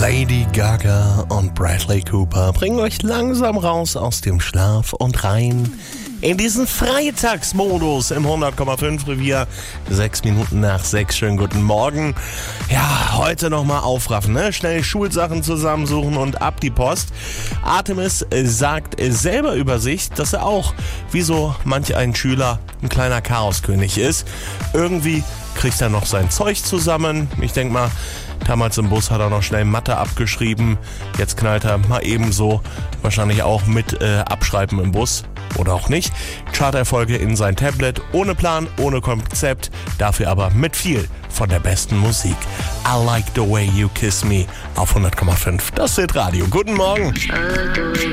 Lady Gaga und Bradley Cooper bringen euch langsam raus aus dem Schlaf und rein in diesen Freitagsmodus im 100,5 Revier. 6 Minuten nach 6. Schönen guten Morgen. Ja, heute nochmal aufraffen, ne? Schnell Schulsachen zusammensuchen und ab die Post. Artemis sagt selber über sich, dass er auch, wie so manch ein Schüler, ein kleiner Chaoskönig ist. Irgendwie kriegt er noch sein Zeug zusammen. Ich denke mal, damals im Bus hat er noch schnell Mathe abgeschrieben. Jetzt knallt er mal ebenso wahrscheinlich auch mit Abschreiben im Bus. Oder auch nicht. Charterfolge in sein Tablet, ohne Plan, ohne Konzept, dafür aber mit viel von der besten Musik. I like the way you kiss me auf 100,5. Das ist Radio. Guten Morgen.